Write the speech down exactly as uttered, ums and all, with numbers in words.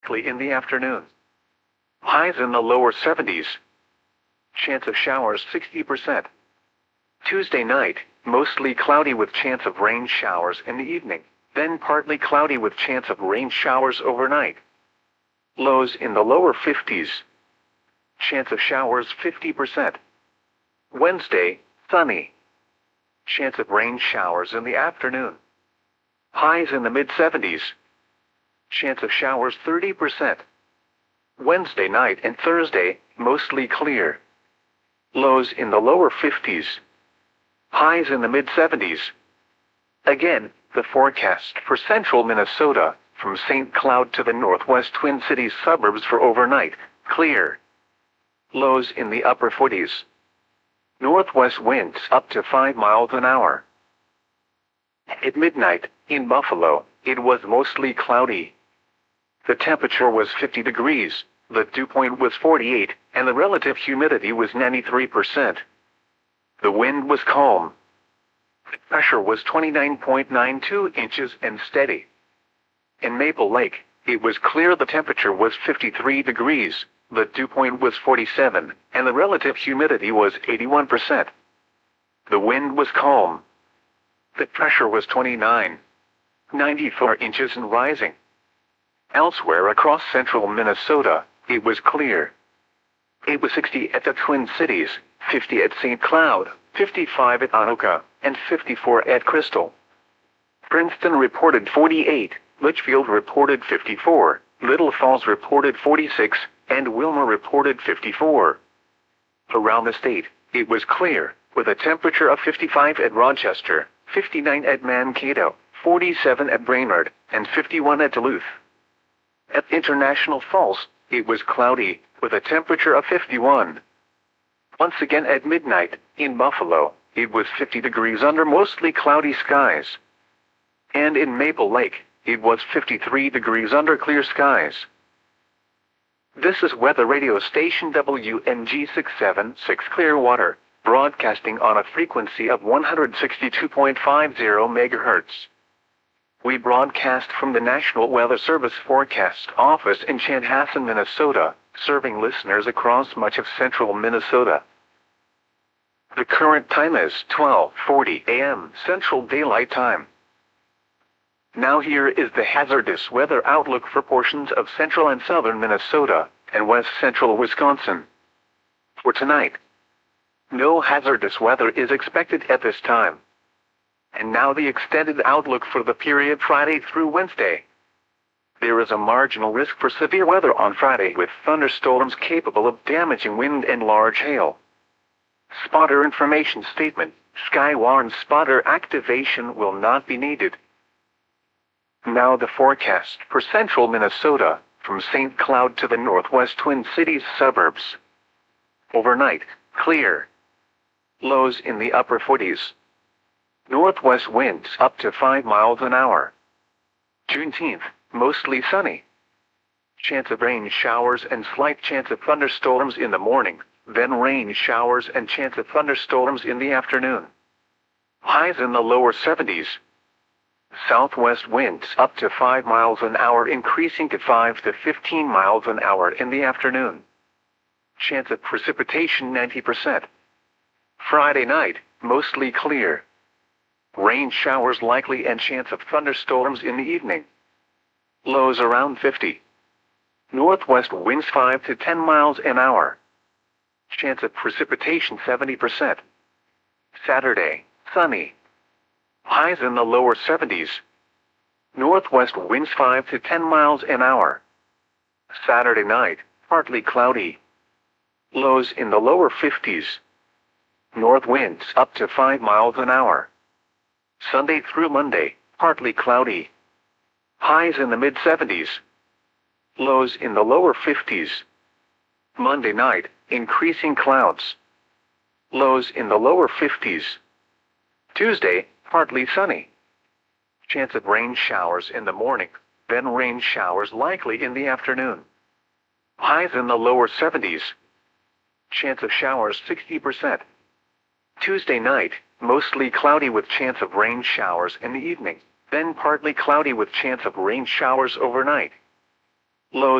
likely in the afternoon. Highs in the lower seventies. Chance of showers sixty percent. Tuesday night, mostly cloudy with chance of rain showers in the evening, then partly cloudy with chance of rain showers overnight. Lows in the lower fifties. Chance of showers fifty percent. Wednesday, sunny. Chance of rain showers in the afternoon. Highs in the mid seventies. Chance of showers thirty percent. Wednesday night and Thursday, mostly clear. Lows in the lower fifties. Highs in the mid seventies. Again, the forecast for central Minnesota, from Saint Cloud to the northwest Twin Cities suburbs for overnight, clear. Lows in the upper forties. Northwest winds up to five miles an hour. At midnight, in Buffalo, it was mostly cloudy. The temperature was fifty degrees, the dew point was forty-eight, and the relative humidity was ninety-three percent. The wind was calm. The pressure was twenty-nine point nine two inches and steady. In Maple Lake, it was clear. The temperature was fifty-three degrees, the dew point was forty-seven, and the relative humidity was eighty-one percent. The wind was calm. The pressure was twenty-nine point nine four inches and rising. Elsewhere across central Minnesota, it was clear. It was sixty at the Twin Cities, fifty at Saint Cloud, fifty-five at Anoka, and fifty-four at Crystal. Princeton reported forty-eight, Litchfield reported fifty-four, Little Falls reported forty-six, and Wilmer reported fifty-four. Around the state, it was clear, with a temperature of fifty-five at Rochester, fifty-nine at Mankato, forty-seven at Brainerd, and fifty-one at Duluth. At International Falls, it was cloudy, with a temperature of fifty-one. Once again at midnight, in Buffalo, it was fifty degrees under mostly cloudy skies. And in Maple Lake, it was fifty-three degrees under clear skies. This is weather radio station W N G six seven six Clearwater, broadcasting on a frequency of one hundred sixty-two point five zero megahertz. We broadcast from the National Weather Service Forecast Office in Chanhassen, Minnesota, serving listeners across much of central Minnesota. The current time is twelve forty a m Central Daylight Time. Now here is the hazardous weather outlook for portions of central and southern Minnesota, and west central Wisconsin. For tonight, no hazardous weather is expected at this time. And now the extended outlook for the period Friday through Wednesday. There is a marginal risk for severe weather on Friday with thunderstorms capable of damaging wind and large hail. Spotter information statement: Skywarn spotter activation will not be needed. Now the forecast for central Minnesota, from Saint Cloud to the northwest Twin Cities suburbs. Overnight, clear. Lows in the upper forties. Northwest winds up to five miles an hour. Juneteenth, mostly sunny. Chance of rain showers and slight chance of thunderstorms in the morning, then rain showers and chance of thunderstorms in the afternoon. Highs in the lower seventies. Southwest winds up to five miles an hour, increasing to five to fifteen miles an hour in the afternoon. Chance of precipitation ninety percent. Friday night, mostly clear. Rain showers likely and chance of thunderstorms in the evening. Lows around fifty. Northwest winds five to ten miles an hour. Chance of precipitation seventy percent. Saturday, sunny. Highs in the lower seventies. Northwest winds five to ten miles an hour. Saturday night, partly cloudy. Lows in the lower fifties. North winds up to five miles an hour. Sunday through Monday, partly cloudy. Highs in the mid seventies. Lows in the lower fifties. Monday night, increasing clouds. Lows in the lower fifties. Tuesday, partly sunny. Chance of rain showers in the morning, then rain showers likely in the afternoon. Highs in the lower seventies. Chance of showers sixty percent. Tuesday night, mostly cloudy with chance of rain showers in the evening, then partly cloudy with chance of rain showers overnight. Lows